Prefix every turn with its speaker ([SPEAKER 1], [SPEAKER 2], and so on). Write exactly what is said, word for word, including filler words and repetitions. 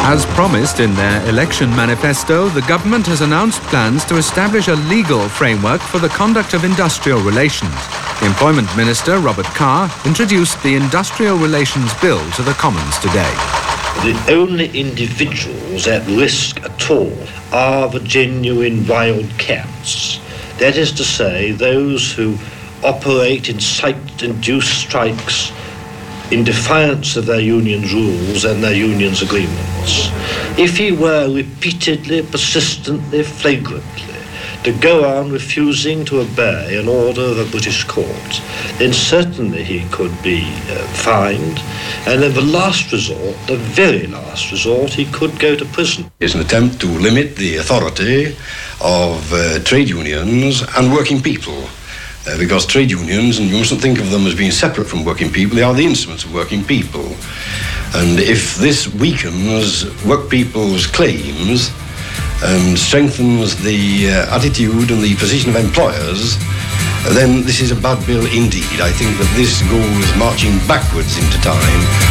[SPEAKER 1] As promised in their election manifesto, the government has announced plans to establish a legal framework for the conduct of industrial relations. The Employment Minister, Robert Carr, introduced the Industrial Relations Bill to the Commons today.
[SPEAKER 2] The only individuals at risk at all are the genuine wildcats. That is to say, those who operate, incite, induce strikes in defiance of their union's rules and their union's agreements. If he were repeatedly, persistently, flagrantly to go on refusing to obey an order of a British court, then certainly he could be uh, fined, and in the last resort, the very last resort, he could go to prison.
[SPEAKER 3] It's an attempt to limit the authority of uh, trade unions and working people. Uh, because trade unions, and you mustn't think of them as being separate from working people, they are the instruments of working people. And if this weakens work people's claims and strengthens the uh, attitude and the position of employers, then this is a bad bill indeed. I think that this goes marching backwards into time.